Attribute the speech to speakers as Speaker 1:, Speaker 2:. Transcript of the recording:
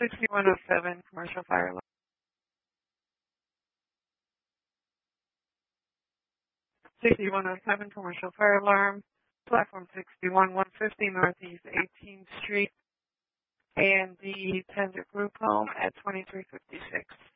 Speaker 1: 6107 commercial fire alarm. 6107 commercial fire alarm. Platform 61, 150 Northeast 18th Street, A&D Tender Group Home at 2356.